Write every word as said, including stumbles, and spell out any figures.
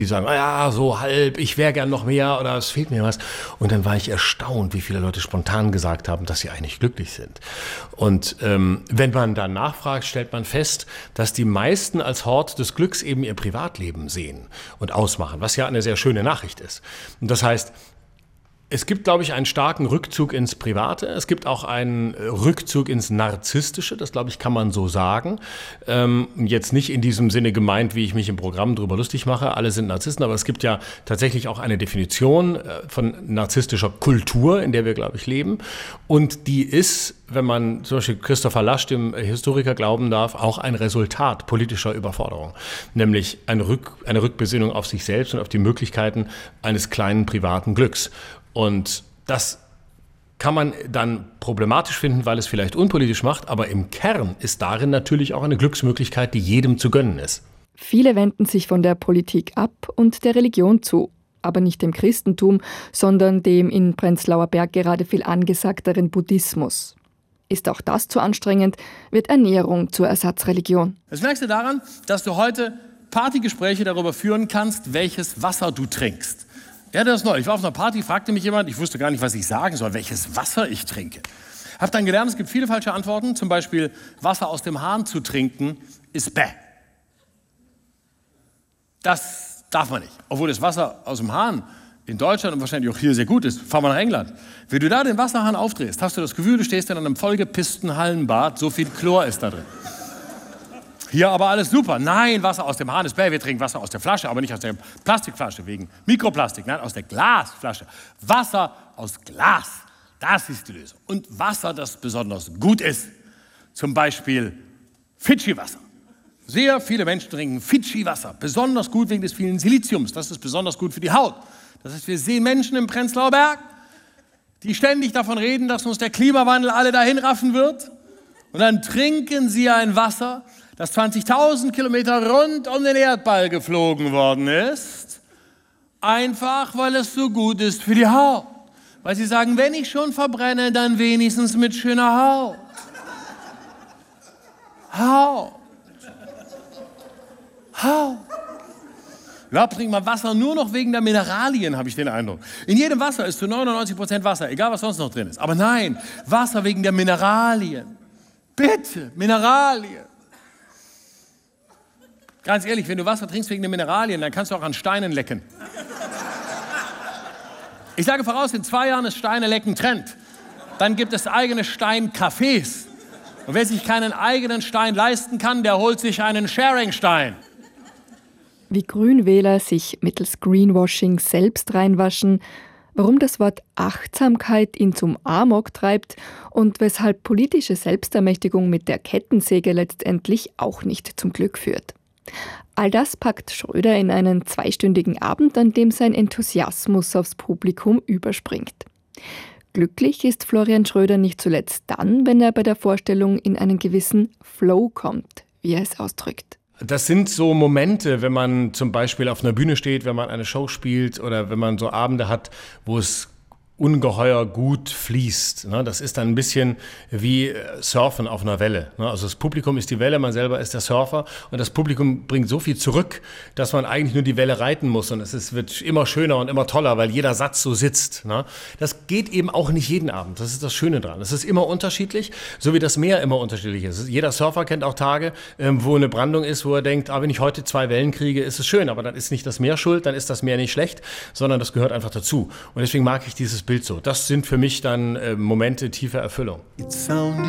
Die sagen, ah ja, so halb, ich wäre gern noch mehr oder es fehlt mir was. Und dann war ich erstaunt, wie viele Leute spontan gesagt haben, dass sie eigentlich glücklich sind. Und ähm, wenn man dann nachfragt, stellt man fest, dass die meisten als Hort des Glücks eben ihr Privatleben sehen und ausmachen, was ja eine sehr schöne Nachricht ist. Und das heißt, es gibt, glaube ich, einen starken Rückzug ins Private. Es gibt auch einen Rückzug ins Narzisstische. Das, glaube ich, kann man so sagen. Ähm, jetzt nicht in diesem Sinne gemeint, wie ich mich im Programm drüber lustig mache. Alle sind Narzissten, aber es gibt ja tatsächlich auch eine Definition von narzisstischer Kultur, in der wir, glaube ich, leben. Und die ist, wenn man zum Beispiel Christopher Lasch, dem Historiker, glauben darf, auch ein Resultat politischer Überforderung. Nämlich eine, Rück, eine Rückbesinnung auf sich selbst und auf die Möglichkeiten eines kleinen privaten Glücks. Und das kann man dann problematisch finden, weil es vielleicht unpolitisch macht, aber im Kern ist darin natürlich auch eine Glücksmöglichkeit, die jedem zu gönnen ist. Viele wenden sich von der Politik ab und der Religion zu, aber nicht dem Christentum, sondern dem in Prenzlauer Berg gerade viel angesagteren Buddhismus. Ist auch das zu anstrengend, wird Ernährung zur Ersatzreligion. Das merkst du daran, dass du heute Partygespräche darüber führen kannst, welches Wasser du trinkst. Ja, das ist neu. Ich war auf einer Party, fragte mich jemand, ich wusste gar nicht, was ich sagen soll, welches Wasser ich trinke. Hab dann gelernt, es gibt viele falsche Antworten. Zum Beispiel, Wasser aus dem Hahn zu trinken ist bäh. Das darf man nicht. Obwohl das Wasser aus dem Hahn in Deutschland und wahrscheinlich auch hier sehr gut ist. Fahr mal nach England. Wenn du da den Wasserhahn aufdrehst, hast du das Gefühl, du stehst in einem vollgepissten Hallenbad, so viel Chlor ist da drin. Hier aber alles super. Nein, Wasser aus dem Hahn ist bäh. Wir trinken Wasser aus der Flasche, aber nicht aus der Plastikflasche wegen Mikroplastik. Nein, aus der Glasflasche. Wasser aus Glas, das ist die Lösung. Und Wasser, das besonders gut ist. Zum Beispiel Fidschi-Wasser. Sehr viele Menschen trinken Fidschi-Wasser. Besonders gut wegen des vielen Siliziums. Das ist besonders gut für die Haut. Das heißt, wir sehen Menschen im Prenzlauer Berg, die ständig davon reden, dass uns der Klimawandel alle dahin raffen wird. Und dann trinken sie ein Wasser, das zwanzigtausend Kilometer rund um den Erdball geflogen worden ist, einfach weil es so gut ist für die Haut. Weil sie sagen, wenn ich schon verbrenne, dann wenigstens mit schöner Haut. Haut. Haut. Überhaupt trinkt man Wasser nur noch wegen der Mineralien, habe ich den Eindruck. In jedem Wasser ist zu neunundneunzig Prozent Wasser, egal was sonst noch drin ist. Aber nein, Wasser wegen der Mineralien. Bitte, Mineralien. Ganz ehrlich, wenn du Wasser trinkst wegen der Mineralien, dann kannst du auch an Steinen lecken. Ich sage voraus, in zwei Jahren ist Steine lecken Trend. Dann gibt es eigene Steincafés. Und wer sich keinen eigenen Stein leisten kann, der holt sich einen Sharing-Stein. Wie Grünwähler sich mittels Greenwashing selbst reinwaschen, warum das Wort Achtsamkeit ihn zum Amok treibt und weshalb politische Selbstermächtigung mit der Kettensäge letztendlich auch nicht zum Glück führt. All das packt Schröder in einen zweistündigen Abend, an dem sein Enthusiasmus aufs Publikum überspringt. Glücklich ist Florian Schröder nicht zuletzt dann, wenn er bei der Vorstellung in einen gewissen Flow kommt, wie er es ausdrückt. Das sind so Momente, wenn man zum Beispiel auf einer Bühne steht, wenn man eine Show spielt oder wenn man so Abende hat, wo es ungeheuer gut fließt. Das ist dann ein bisschen wie Surfen auf einer Welle. Also das Publikum ist die Welle, man selber ist der Surfer und das Publikum bringt so viel zurück, dass man eigentlich nur die Welle reiten muss und es ist, wird immer schöner und immer toller, weil jeder Satz so sitzt. Das geht eben auch nicht jeden Abend. Das ist das Schöne dran. Es ist immer unterschiedlich, so wie das Meer immer unterschiedlich ist. Jeder Surfer kennt auch Tage, wo eine Brandung ist, wo er denkt, ah, wenn ich heute zwei Wellen kriege, ist es schön, aber dann ist nicht das Meer schuld, dann ist das Meer nicht schlecht, sondern das gehört einfach dazu. Und deswegen mag ich dieses Bild so. Das sind für mich dann äh, Momente tiefer Erfüllung.